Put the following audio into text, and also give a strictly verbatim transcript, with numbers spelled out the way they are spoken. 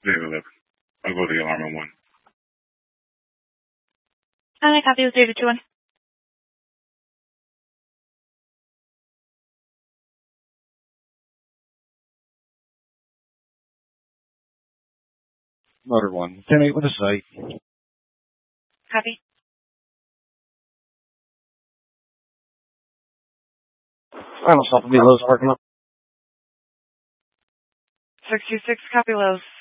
David eleven. I'll go to the alarm on one. Hi, copy with David two one. Motor one. ten eight with a site. Copy. Final stop will be Lowe's parking lot. six two six, copy Lowe's.